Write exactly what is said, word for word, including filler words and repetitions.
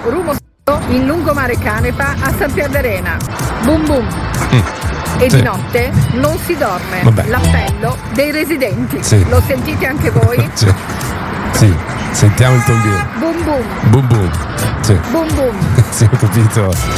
Rumo in lungomare Canepa a San Pierdarena. Boom boom. Mm. E Sì. di notte non si dorme. Vabbè. L'appello dei residenti. Sì. Lo sentite anche voi? Sì. Sì, sentiamo il tonghino. Boom boom. Boom boom. Sì. Boom boom. Sì, ho capito.